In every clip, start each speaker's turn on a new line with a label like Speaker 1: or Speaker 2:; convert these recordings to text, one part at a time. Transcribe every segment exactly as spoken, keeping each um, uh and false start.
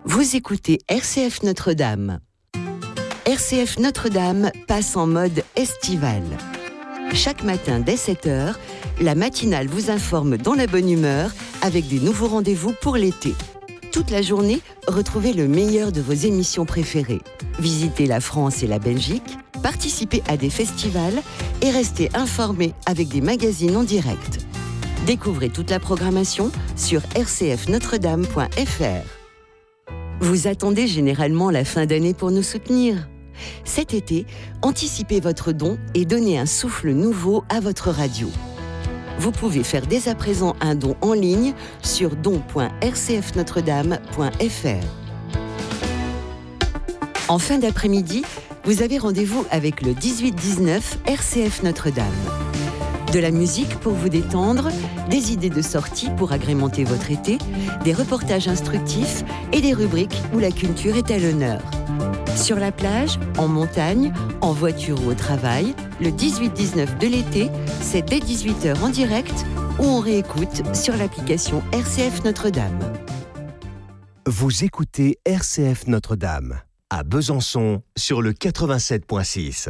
Speaker 1: Vous écoutez R C F Notre-Dame. R C F Notre-Dame passe en mode estival. Chaque matin dès sept heures, la matinale vous informe dans la bonne humeur avec des nouveaux rendez-vous pour l'été. Toute la journée, retrouvez le meilleur de vos émissions préférées. Visitez la France et la Belgique, participez à des festivals et restez informés avec des magazines en direct. Découvrez toute la programmation sur r c f notre dame point f r. Vous attendez généralement la fin d'année pour nous soutenir. Cet été, anticipez votre don et donnez un souffle nouveau à votre radio. Vous pouvez faire dès à présent un don en ligne sur don point r c f notre dame point f r. En fin d'après-midi, vous avez rendez-vous avec le dix-huit dix-neuf R C F Notre-Dame. De la musique pour vous détendre, des idées de sortie pour agrémenter votre été, des reportages instructifs et des rubriques où la culture est à l'honneur. Sur la plage, en montagne, en voiture ou au travail, le dix-huit dix-neuf de l'été, c'est dès dix-huit heures en direct ou on réécoute sur l'application R C F Notre-Dame.
Speaker 2: Vous écoutez R C F Notre-Dame à Besançon sur le quatre-vingt-sept virgule six.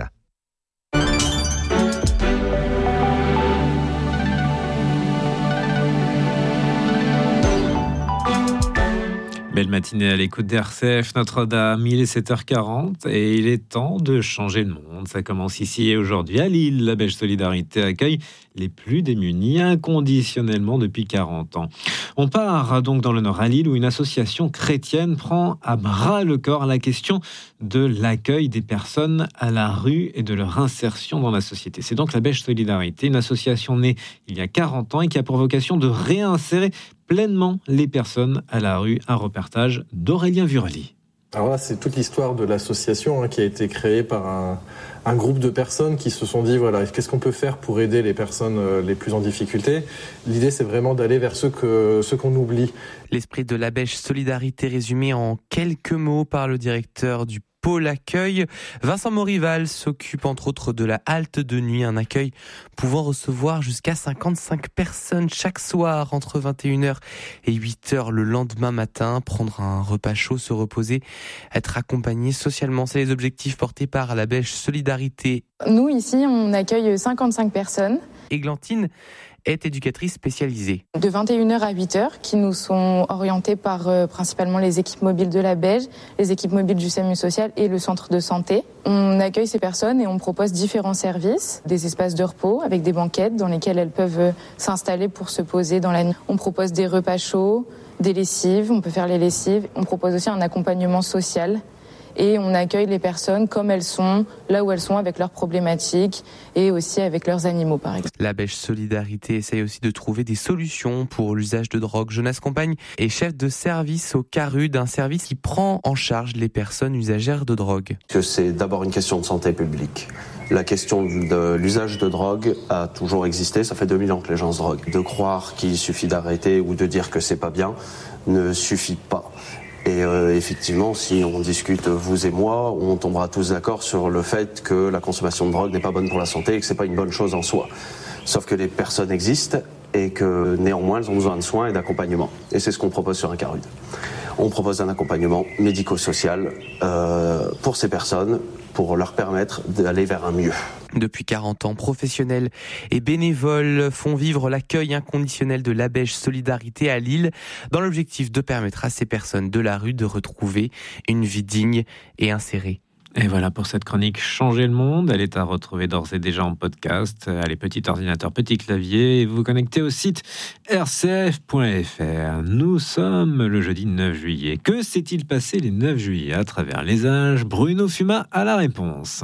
Speaker 3: Belle matinée à l'écoute d'R C F Notre-Dame, il est sept heures quarante et il est temps de changer le monde. Ça commence ici et aujourd'hui à Lille. La Belge Solidarité accueille les plus démunis inconditionnellement depuis quarante ans. On part donc dans le Nord à Lille où une association chrétienne prend à bras le corps la question de l'accueil des personnes à la rue et de leur insertion dans la société. C'est donc la Belge Solidarité, une association née il y a quarante ans et qui a pour vocation de réinsérer pleinement les personnes à la rue. Un reportage d'Aurélien Vurli.
Speaker 4: Alors là, c'est toute l'histoire de l'association hein, qui a été créée par un, un groupe de personnes qui se sont dit, voilà, qu'est-ce qu'on peut faire pour aider les personnes euh, les plus en difficulté ? L'idée, c'est vraiment d'aller vers ceux, que, ceux qu'on oublie.
Speaker 5: L'esprit de la Belge Solidarité résumé en quelques mots par le directeur du pôle accueil. Vincent Morival s'occupe entre autres de la halte de nuit, un accueil pouvant recevoir jusqu'à cinquante-cinq personnes chaque soir entre vingt et une heures et huit heures le lendemain matin. Prendre un repas chaud, se reposer, être accompagné socialement, c'est les objectifs portés par la Belge Solidarité.
Speaker 6: Nous ici, on accueille cinquante-cinq personnes.
Speaker 5: Églantine est éducatrice spécialisée.
Speaker 6: De vingt et une heures à huit heures, qui nous sont orientés par euh, principalement les équipes mobiles de la Belge, les équipes mobiles du SAMU social et le centre de santé. On accueille ces personnes et on propose différents services, des espaces de repos avec des banquettes dans lesquelles elles peuvent s'installer pour se poser dans la nuit. On propose des repas chauds, des lessives, on peut faire les lessives. On propose aussi un accompagnement social. Et on accueille les personnes comme elles sont, là où elles sont, avec leurs problématiques et aussi avec leurs animaux, par exemple.
Speaker 5: La Belge Solidarité essaye aussi de trouver des solutions pour l'usage de drogue. Jonas Compagne est chef de service au CARUD, un service qui prend en charge les personnes usagères de drogue.
Speaker 7: Que c'est d'abord une question de santé publique. La question de l'usage de drogue a toujours existé, ça fait deux mille ans que les gens se droguent. De croire qu'il suffit d'arrêter ou de dire que c'est pas bien ne suffit pas. Et euh, effectivement, si on discute, vous et moi, on tombera tous d'accord sur le fait que la consommation de drogue n'est pas bonne pour la santé et que c'est pas une bonne chose en soi. Sauf que les personnes existent et que néanmoins, elles ont besoin de soins et d'accompagnement. Et c'est ce qu'on propose sur un CARUD. On propose un accompagnement médico-social euh, pour ces personnes, pour leur permettre d'aller vers un mieux.
Speaker 5: Depuis quarante ans, professionnels et bénévoles font vivre l'accueil inconditionnel de la Belge Solidarité à Lille, dans l'objectif de permettre à ces personnes de la rue de retrouver une vie digne et insérée.
Speaker 3: Et voilà pour cette chronique Changer le monde. Elle est à retrouver d'ores et déjà en podcast. Allez, petit ordinateur, petit clavier, et vous connectez au site r c f point f r. Nous sommes le jeudi neuf juillet. Que s'est-il passé les neuf juillet à travers les âges ? Bruno Fuma a la réponse.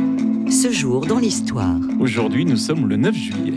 Speaker 1: Ce jour dans l'histoire.
Speaker 8: Aujourd'hui, nous sommes le neuf juillet.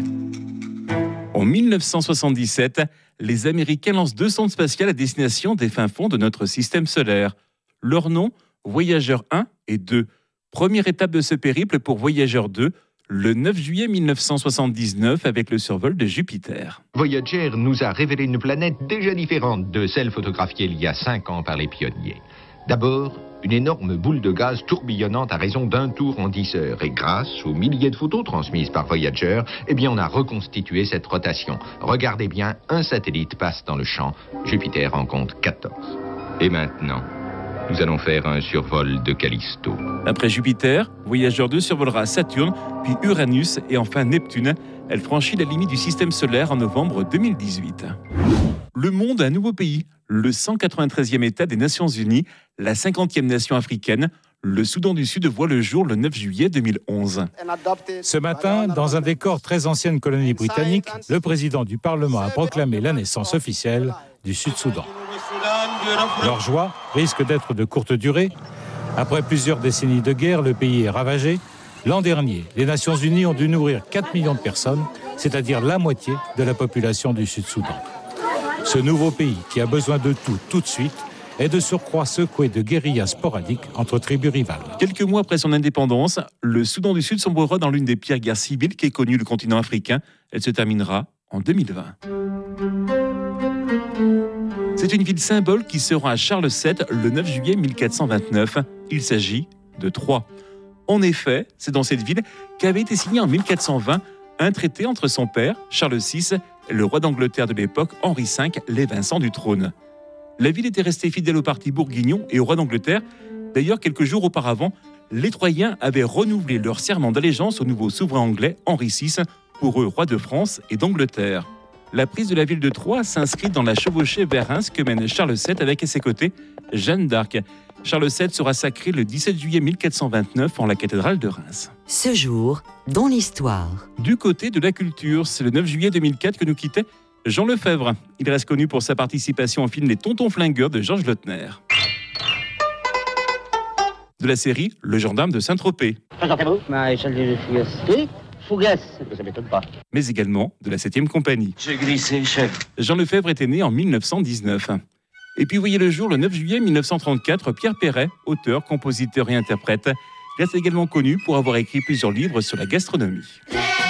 Speaker 8: En mille neuf cent soixante-dix-sept, les Américains lancent deux sondes spatiales à destination des fins fonds de notre système solaire. Leur nom, Voyageur un et deux. Première étape de ce périple pour Voyageur deux, le neuf juillet mille neuf cent soixante-dix-neuf avec le survol de Jupiter.
Speaker 9: Voyager nous a révélé une planète déjà différente de celle photographiée il y a cinq ans par les pionniers. D'abord, une énorme boule de gaz tourbillonnante à raison d'un tour en dix heures. Et grâce aux milliers de photos transmises par Voyager, eh bien on a reconstitué cette rotation. Regardez bien, un satellite passe dans le champ. Jupiter en compte quatorze. Et maintenant, nous allons faire un survol de Callisto.
Speaker 8: Après Jupiter, Voyageur deux survolera Saturne, puis Uranus et enfin Neptune. Elle franchit la limite du système solaire en novembre deux mille dix-huit. Le monde a un nouveau pays, le cent quatre-vingt-treizième État des Nations Unies, la cinquantième nation africaine. Le Soudan du Sud voit le jour le neuf juillet deux mille onze.
Speaker 10: Ce matin, dans un décor très ancienne colonie britannique, le président du Parlement a proclamé la naissance officielle du Sud-Soudan. Leur joie risque d'être de courte durée. Après plusieurs décennies de guerre, le pays est ravagé. L'an dernier, les Nations Unies ont dû nourrir quatre millions de personnes, c'est-à-dire la moitié de la population du Sud-Soudan. Ce nouveau pays, qui a besoin de tout, tout de suite, est de surcroît secoué de guérillas sporadiques entre tribus rivales.
Speaker 8: Quelques mois après son indépendance, le Soudan du Sud sombrera dans l'une des pires guerres civiles qu'ait connue le continent africain. Elle se terminera en deux mille vingt. C'est une ville symbole qui sera à Charles sept le neuf juillet mille quatre cent vingt-neuf. Il s'agit de Troyes. En effet, c'est dans cette ville qu'avait été signé en mille quatre cent vingt un traité entre son père, Charles six, et le roi d'Angleterre de l'époque, Henri cinq, l'évinçant du trône. La ville était restée fidèle au parti bourguignon et au roi d'Angleterre. D'ailleurs, quelques jours auparavant, les Troyens avaient renouvelé leur serment d'allégeance au nouveau souverain anglais, Henri six, pour eux roi de France et d'Angleterre. La prise de la ville de Troyes s'inscrit dans la chevauchée vers Reims que mène Charles sept avec à ses côtés Jeanne d'Arc. Charles sept sera sacré le dix-sept juillet mille quatre cent vingt-neuf en la cathédrale de Reims.
Speaker 1: Ce jour, dans l'histoire.
Speaker 8: Du côté de la culture, c'est le neuf juillet deux mille quatre que nous quittait Jean Lefebvre. Il reste connu pour sa participation au film Les Tontons Flingueurs de Georges Lautner. De la série Le Gendarme de Saint-Tropez.
Speaker 11: Présentez-vous. Maréchal de Fougasse. Fougasse, ça m'étonne pas.
Speaker 8: Mais également de la septième compagnie.
Speaker 11: J'ai glissé, chef.
Speaker 8: Jean Lefebvre était né en mille neuf cent dix-neuf. Et puis voyez le jour le neuf juillet mille neuf cent trente-quatre, Pierre Perret, auteur, compositeur et interprète. Il est également connu pour avoir écrit plusieurs livres sur la gastronomie.